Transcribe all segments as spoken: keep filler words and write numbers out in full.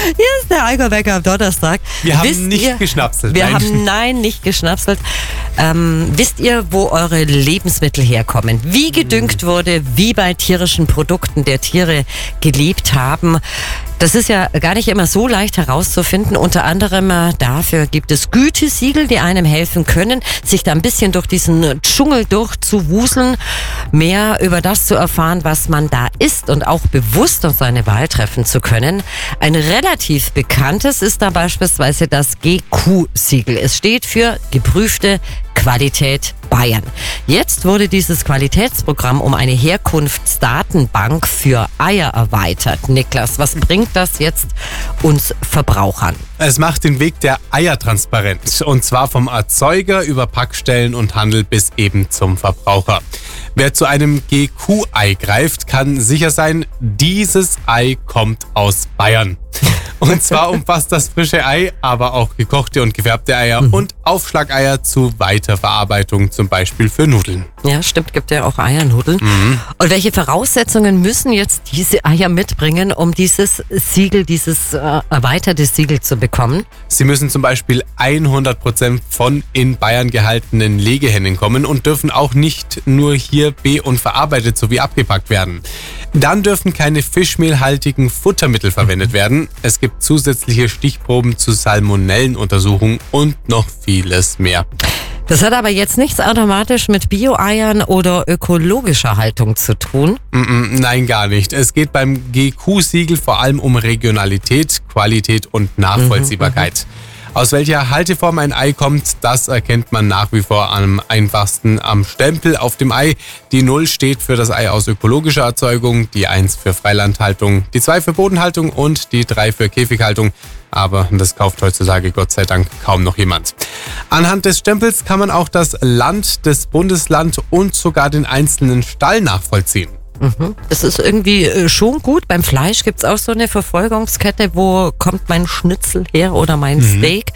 Hier ist der Allgäu-Wecker am Donnerstag. Wir haben wisst nicht ihr, geschnapselt. Wir nein. haben, nein, nicht geschnapselt. Ähm, wisst ihr, wo eure Lebensmittel herkommen? Wie gedüngt wurde, wie bei tierischen Produkten der Tiere gelebt haben? Das ist ja gar nicht immer so leicht herauszufinden. Unter anderem äh, dafür gibt es Gütesiegel, die einem helfen können, sich da ein bisschen durch diesen Dschungel durchzuwuseln, mehr über das zu erfahren, was man da isst und auch bewusst auf seine Wahl treffen zu können. Ein relativ bekanntes ist da beispielsweise das G Q-Siegel. Es steht für geprüfte Qualität Bayern. Jetzt wurde dieses Qualitätsprogramm um eine Herkunftsdatenbank für Eier erweitert. Niklas, was bringt das jetzt uns Verbrauchern? Es macht den Weg der Eier transparent. Und zwar vom Erzeuger über Packstellen und Handel bis eben zum Verbraucher. Wer zu einem G Q-Ei greift, kann sicher sein, dieses Ei kommt aus Bayern. Und zwar umfasst das frische Ei, aber auch gekochte und gefärbte Eier mhm. und Aufschlageier zu Weiterverarbeitung, zum Beispiel für Nudeln. Ja, stimmt, gibt ja auch Eiernudeln. Mhm. Und welche Voraussetzungen müssen jetzt diese Eier mitbringen, um dieses Siegel, dieses äh, erweiterte Siegel zu bekommen? Sie müssen zum Beispiel hundert Prozent von in Bayern gehaltenen Legehennen kommen und dürfen auch nicht nur hier be- und verarbeitet sowie abgepackt werden. Dann dürfen keine fischmehlhaltigen Futtermittel verwendet werden. Es gibt zusätzliche Stichproben zur Salmonellenuntersuchung und noch vieles mehr. Das hat aber jetzt nichts automatisch mit Bio-Eiern oder ökologischer Haltung zu tun? Nein, gar nicht. Es geht beim G Q-Siegel vor allem um Regionalität, Qualität und Nachvollziehbarkeit. Mhm, Aus welcher Halteform ein Ei kommt, das erkennt man nach wie vor am einfachsten am Stempel auf dem Ei. Die null steht für das Ei aus ökologischer Erzeugung, die eins für Freilandhaltung, die zwei für Bodenhaltung und die drei für Käfighaltung. Aber das kauft heutzutage Gott sei Dank kaum noch jemand. Anhand des Stempels kann man auch das Land, das Bundesland und sogar den einzelnen Stall nachvollziehen. Das ist irgendwie schon gut. Beim Fleisch gibt es auch so eine Verfolgungskette, wo kommt mein Schnitzel her oder mein mhm. Steak.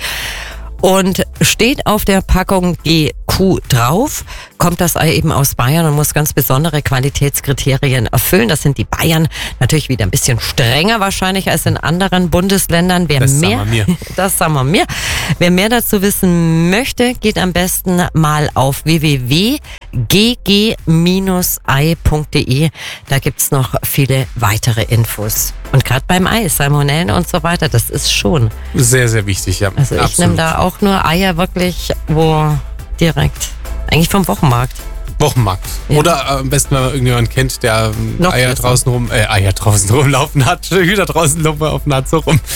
Und steht auf der Packung G Q drauf, kommt das Ei eben aus Bayern und muss ganz besondere Qualitätskriterien erfüllen. Das sind die Bayern natürlich wieder ein bisschen strenger wahrscheinlich als in anderen Bundesländern. Wer das mehr, sagen wir mir. Das sagen wir mir. Wer mehr dazu wissen möchte, geht am besten mal auf w w w punkt g g ei punkt d e. Da gibt's noch viele weitere Infos. Und gerade beim Ei, Salmonellen und so weiter, das ist schon sehr, sehr wichtig, ja. Also ich nehme da auch nur Eier wirklich, wo direkt, eigentlich vom Wochenmarkt. Wochenmarkt. Ja. Oder am besten, wenn man irgendjemanden kennt, der Noch Eier besser. draußen rum, äh, Eier draußen rumlaufen hat, Hühner draußen rumlaufen hat, so rum.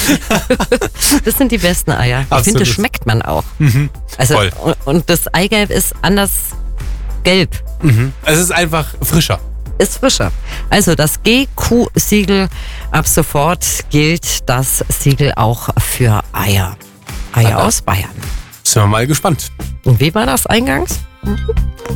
Das sind die besten Eier. Ich Absolut. finde, das schmeckt man auch. Mhm. Also, Voll. Und, und das Eigelb ist anders gelb. Mhm. Es ist einfach frischer. Ist frischer. Also das G Q-Siegel, ab sofort gilt das Siegel auch für Eier. Eier Alter. aus Bayern. Sind wir mal gespannt. Und wie war das eingangs?